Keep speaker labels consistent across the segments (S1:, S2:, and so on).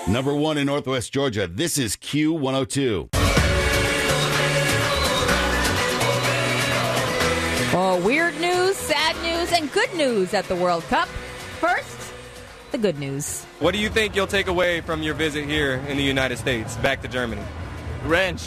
S1: Number 1 in Northwest Georgia. This is Q102.
S2: Well, weird news, sad news, and good news at the World Cup. First, the good news.
S3: What do you think you'll take away from your visit here in the United States, back to Germany?
S4: Ranch.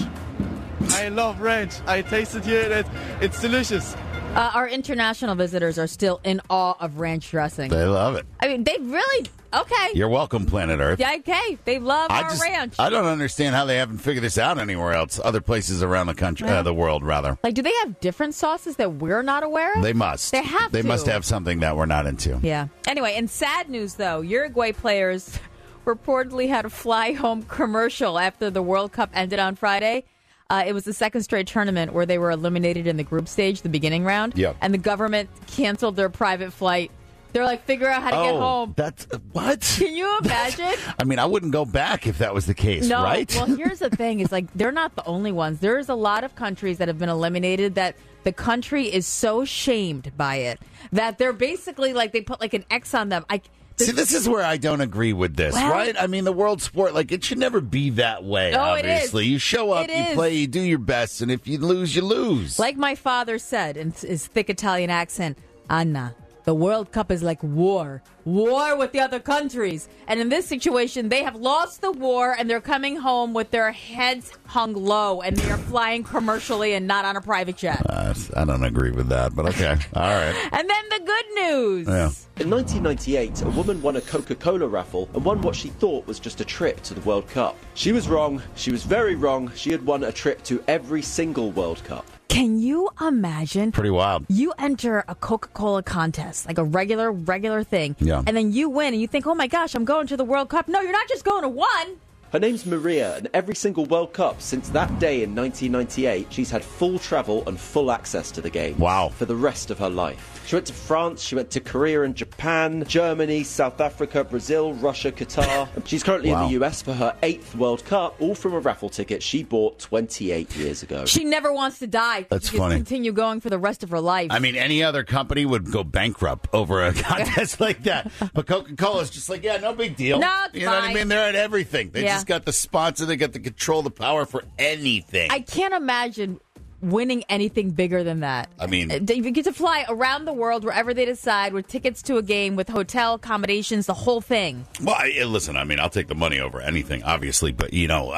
S4: I love ranch. I tasted here and it's delicious.
S2: Our international visitors are still in awe of ranch dressing.
S1: They love it.
S2: I mean, they really, okay.
S1: You're welcome, planet Earth.
S2: Yeah, okay. They love our ranch.
S1: I don't understand how they haven't figured this out anywhere else, other places around the country, the world, rather.
S2: Like, do they have different sauces that we're not aware of?
S1: They must.
S2: They have
S1: They
S2: to.
S1: must have something that we're not into.
S2: Yeah. Anyway, in sad news, though, Uruguay players reportedly had a fly-home commercial after the World Cup ended on Friday. It was the second straight tournament where they were eliminated in the group stage, the beginning round.
S1: Yep.
S2: And the government canceled their private flight. They're like, figure out how to get home.
S1: That's what?
S2: Can you imagine?
S1: I mean, I wouldn't go back if that was the case,
S2: No.
S1: right?
S2: Well, here's the thing. Is like they're not the only ones. There's a lot of countries that have been eliminated that the country is so shamed by it that they're basically like they put like an X on them.
S1: See, this is where I don't agree with this,
S2: Well,
S1: right? I mean, the world sport, like, it should never be that way,
S2: Oh, it
S1: obviously.
S2: is.
S1: You show up,
S2: It
S1: you
S2: is.
S1: play, you do your best, and if you lose, you lose.
S2: Like my father said in his thick Italian accent, Anna, the World Cup is like war with the other countries. And in this situation, they have lost the war and they're coming home with their heads hung low and they are flying commercially and not on a private jet.
S1: I don't agree with that, but okay. All right.
S2: And then the good news.
S1: Yeah.
S5: In 1998, a woman won a Coca-Cola raffle and won what she thought was just a trip to the World Cup. She was wrong. She was very wrong. She had won a trip to every single World Cup.
S2: Can you imagine?
S1: Pretty wild.
S2: You enter a Coca-Cola contest, like a regular thing,
S1: Yeah.
S2: and then you win, and you think, oh my gosh, I'm going to the World Cup. No, you're not just going to one.
S5: Her name's Maria, and every single World Cup since that day in 1998, she's had full travel and full access to the game.
S1: Wow.
S5: For the rest of her life. She went to France, she went to Korea and Japan, Germany, South Africa, Brazil, Russia, Qatar. She's currently in the US for her 8th World Cup, all from a raffle ticket she bought 28 years ago.
S2: She never wants to die.
S1: That's
S2: She
S1: funny.
S2: Just continue going for the rest of her life.
S1: I mean, any other company would go bankrupt over a contest like that. But Coca-Cola's just like, yeah, no big deal.
S2: No, it's
S1: You know what I
S2: fine.
S1: mean? They're at everything. They
S2: Yeah.
S1: just got the sponsor. They got the control, the power for anything.
S2: I can't imagine winning anything bigger than that.
S1: I mean-
S2: you get to fly around the world wherever they decide with tickets to a game, with hotel accommodations, the whole thing.
S1: Well, listen, I mean, I'll take the money over anything, obviously, but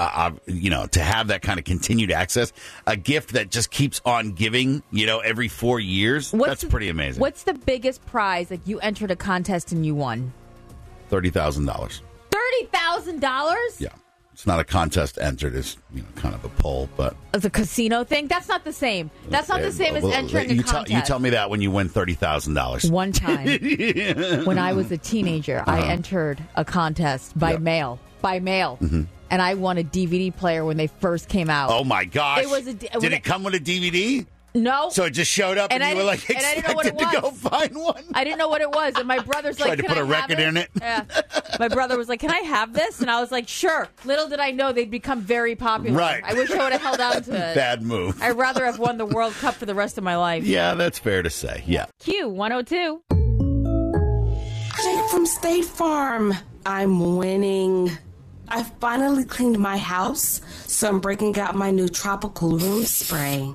S1: to have that kind of continued access, a gift that just keeps on giving, every 4 years, that's pretty amazing.
S2: What's the biggest prize? Like you entered a contest and you won
S1: $30,000.
S2: $30,000.
S1: Yeah, it's not a contest entered; it's kind of a poll, but
S2: It's a casino thing. That's not the same. That's not the same as entering a contest.
S1: You tell me that when you win $30,000.
S2: One time, when I was a teenager, I entered a contest by mail. And I won a DVD player when they first came out.
S1: Oh my gosh!
S2: It was
S1: Did it come with a DVD?
S2: No.
S1: So it just showed up, and you were like
S2: and I didn't know what
S1: expected
S2: it
S1: to go
S2: was.
S1: find one.
S2: I didn't know what it was, and my brother's like,
S1: Tried to
S2: "Can
S1: put
S2: I
S1: a
S2: have
S1: record in it.
S2: Yeah. My brother was like, "Can I have this?" And I was like, "Sure." Little did I know they'd become very popular.
S1: Right.
S2: I wish I would have held on to it.
S1: Bad move.
S2: I'd rather have won the World Cup for the rest of my life.
S1: Yeah, that's fair to say. Yeah.
S2: Q102.
S6: Jake from State Farm. I'm winning. I finally cleaned my house, so I'm breaking out my new tropical room spray.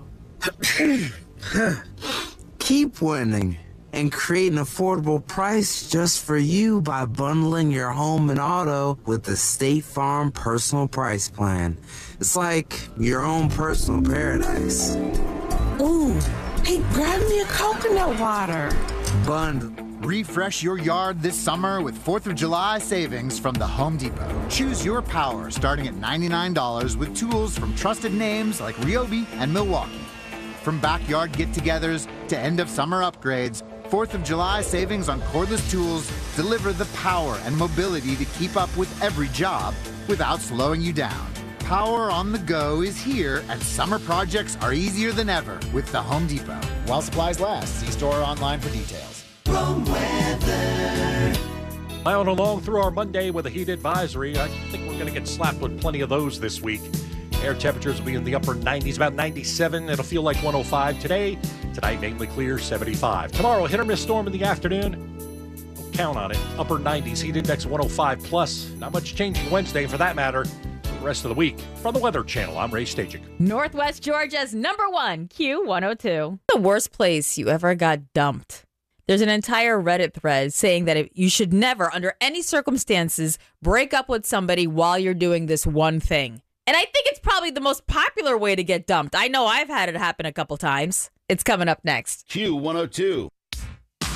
S7: Keep winning and create an affordable price just for you by bundling your home and auto with the State Farm Personal Price Plan. It's like your own personal paradise.
S6: Ooh, hey, grab me a coconut water.
S7: Bundle.
S8: Refresh your yard this summer with 4th of July savings from the Home Depot. Choose your power starting at $99 with tools from trusted names like Ryobi and Milwaukee. From backyard get-togethers to end-of-summer upgrades, 4th of July savings on cordless tools deliver the power and mobility to keep up with every job without slowing you down. Power on the go is here, and summer projects are easier than ever with the Home Depot. While supplies last, see store or online for details.
S9: Plowing along through our Monday with a heat advisory. I think we're going to get slapped with plenty of those this week. Air temperatures will be in the upper 90s, about 97. It'll feel like 105 today. Tonight, mainly clear, 75. Tomorrow, hit or miss storm in the afternoon. count on it. Upper 90s, heat index 105 plus. Not much changing Wednesday, for that matter. For the rest of the week. From the Weather Channel, I'm Ray Stajic.
S2: Northwest Georgia's #1, Q102. The worst place you ever got dumped. There's an entire Reddit thread saying that you should never, under any circumstances, break up with somebody while you're doing this one thing. And I think it's probably the most popular way to get dumped. I know I've had it happen a couple times. It's coming up next.
S1: Q102.